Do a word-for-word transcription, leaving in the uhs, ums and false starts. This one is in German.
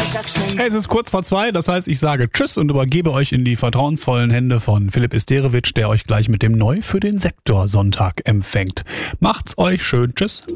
Hey, es ist kurz vor zwei, das heißt, ich sage Tschüss und übergebe euch in die vertrauensvollen Hände von Philipp Isterewitsch, der euch gleich mit dem Neu für den Sektor Sonntag empfängt. Macht's euch schön. Tschüss.